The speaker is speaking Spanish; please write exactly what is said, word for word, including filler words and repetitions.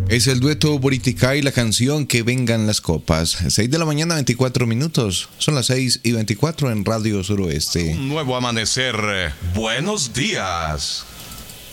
Es el dueto Boriticá y la canción Que Vengan las Copas. seis de la mañana, veinticuatro minutos. Son las seis y veinticuatro en Radio Suroeste. Un nuevo amanecer. Buenos días.